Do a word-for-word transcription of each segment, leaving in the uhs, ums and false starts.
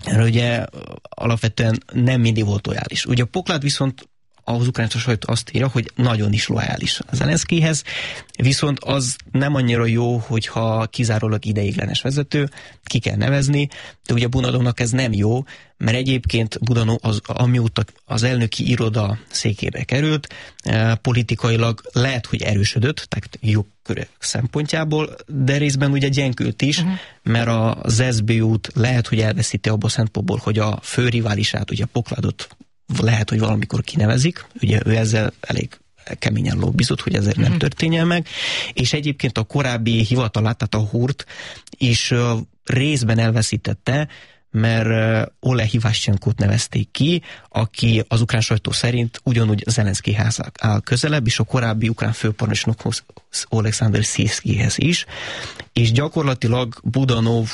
Erre ugye alapvetően nem mindig volt lojális. Ugye a Poklad viszont az ukrán sajtó azt írja, hogy nagyon is lojális Zelenszkijhez, viszont az nem annyira jó, hogyha kizárólag ideiglenes vezető, ki kell nevezni, de ugye Budanovnak ez nem jó, mert egyébként Budanov az, amióta az elnöki iroda székébe került, eh, politikailag lehet, hogy erősödött, tehát jogkörök szempontjából, de részben ugye gyengült is, uh-huh. mert az es zé bé út lehet, hogy elveszíti abból a szempontból, hogy a fő riválisát, ugye a Pokladot lehet, hogy valamikor kinevezik, ugye ő ezzel elég keményen lobbizott, hogy ezért nem történjen meg, és egyébként a korábbi hivatalát, tehát a húrt is részben elveszítette, mert Ole Hivashchenkót nevezték ki, aki az ukrán sajtó szerint ugyanúgy Zelenszkijhez áll közelebb, és a korábbi ukrán főparancsnokhoz, Oleksandr Sirszkijhez is, és gyakorlatilag Budanov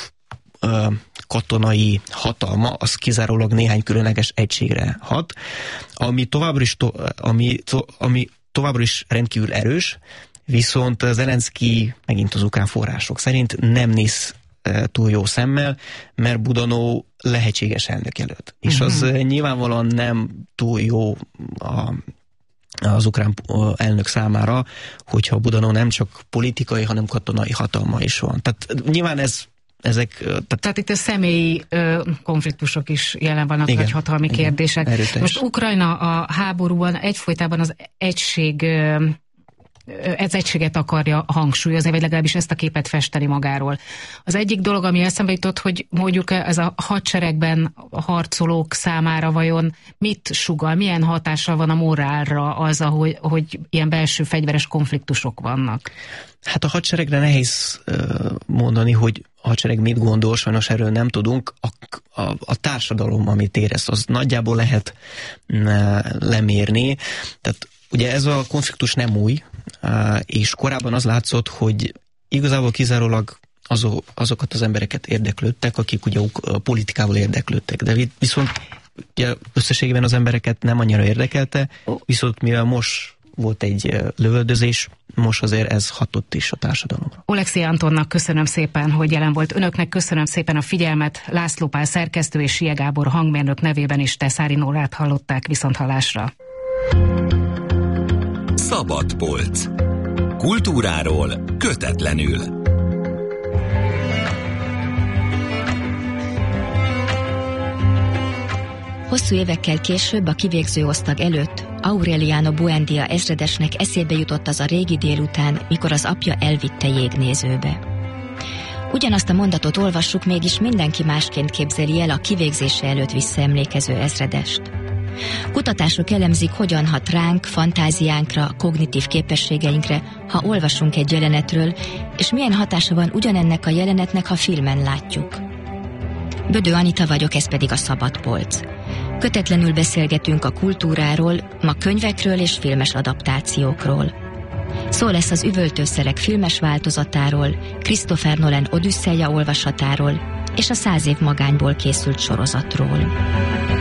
katonai hatalma, az kizárólag néhány különleges egységre hat, ami továbbra is, to, ami, to, ami továbbra is rendkívül erős, viszont Zelenszkij megint az ukrán források szerint nem néz túl jó szemmel, mert Budanov lehetséges elnökjelölt. Uh-huh. És az nyilvánvalóan nem túl jó a az ukrán elnök számára, hogyha Budanov nem csak politikai, hanem katonai hatalma is van. Tehát nyilván ez Ezek, tehát, tehát itt a személyi ö, konfliktusok is jelen vannak, igen, nagy hatalmi igen, kérdések. Erőteljes. Most Ukrajna a háborúban egyfolytában az egység, ö, ez egységet akarja hangsúlyozni, vagy legalábbis ezt a képet festeni magáról. Az egyik dolog, ami eszembe jutott, hogy mondjuk ez a hadseregben harcolók számára vajon mit sugal, milyen hatással van a morálra az, ahogy, hogy ilyen belső fegyveres konfliktusok vannak? Hát a hadseregre nehéz mondani, hogy a hadsereg mit gondol, sajnos erről nem tudunk. A, a, a társadalom, amit érez, az nagyjából lehet lemérni. Tehát ugye ez a konfliktus nem új, és korábban az látszott, hogy igazából kizárólag azok, azokat az embereket érdeklődtek, akik ugye a politikával érdeklődtek. De viszont ugye összességében az embereket nem annyira érdekelte, viszont mivel most volt egy lövöldözés, most azért ez hatott is a társadalomra. Oleksij Antonnak köszönöm szépen, hogy jelen volt. Önöknek köszönöm szépen a figyelmet. László Pál szerkesztő és Sie Gábor hangmérnök nevében is Teszári Nórát hallották, viszonthallásra. Szabad polc. Kultúráról kötetlenül. Hosszú évekkel később a kivégző osztag előtt Aureliano Buendia ezredesnek eszébe jutott az a régi délután, mikor az apja elvitte jégnézőbe. Ugyanazt a mondatot olvassuk, mégis mindenki másként képzeli el a kivégzése előtt visszaemlékező ezredest. Kutatások elemzik, hogyan hat ránk, fantáziánkra, kognitív képességeinkre, ha olvasunk egy jelenetről, és milyen hatása van ugyanennek a jelenetnek, ha filmen látjuk. Bödő Anita vagyok, ez pedig a Szabad Polc. Kötetlenül beszélgetünk a kultúráról, ma könyvekről és filmes adaptációkról. Szó lesz az Üvöltőszerek filmes változatáról, Christopher Nolan Odüsszeja olvasatáról és a Száz év magányból készült sorozatról.